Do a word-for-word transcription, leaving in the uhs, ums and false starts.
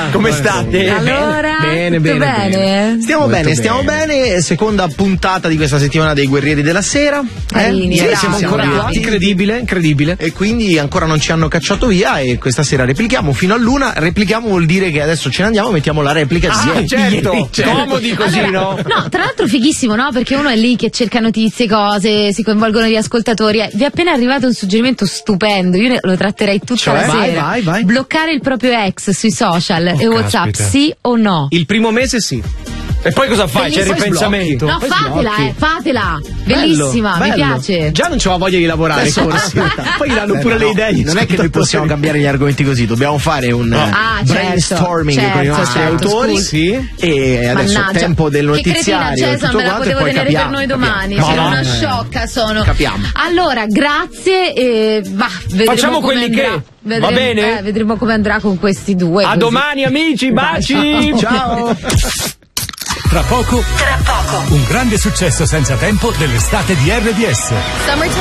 Come state? Allora, bene, tutto bene, bene? bene. Stiamo Molto bene, stiamo bene. Seconda puntata di questa settimana dei Guerrieri della Sera. Carini, Sì, bravi, siamo ancora bravi. qua. Incredibile, incredibile. E quindi ancora non ci hanno cacciato via e questa sera replichiamo fino all'una. Replichiamo vuol dire che adesso ce ne andiamo, mettiamo la replica Ah, insieme. certo, Certo. comodi così, Allora, no? no, tra l'altro fighissimo, no? Perché uno è lì che cerca notizie, cose, si coinvolgono gli ascoltatori. Vi è appena arrivato un suggerimento stupendo, io ne- lo tratterei tutta Cioè? la Vai, sera. vai, vai. Bloccare il proprio ex sui social e WhatsApp, caspita. sì o no? Il primo mese sì. E poi cosa fai? C'è il Bellissimo. ripensamento. No, Poi fatela, sblocchi. eh, fatela! Bello, Bellissima, mi bello. piace. Già non c'ho voglia di lavorare, Adesso- forse. Poi gli danno Beh, pure no, le idee. non è che noi possiamo cambiare gli argomenti così, dobbiamo fare un eh, Ah, certo, brainstorming certo, con i nostri certo, autori. scusi. Sì. E adesso Mannaggia. tempo del Che cretina, notiziario e Jason, tutto me la quanto e potevo poi tenere capiamo, per noi capiamo. domani. No, Sono no, una eh, sciocca, sono. Capiamo. Allora, grazie e va, vedremo Facciamo come quelli andrà. che? Vedremo, Va bene? eh, vedremo come andrà con questi due. A così. domani amici, baci. Ciao. Tra poco, tra poco, un grande successo senza tempo dell'estate di R D S. Summertime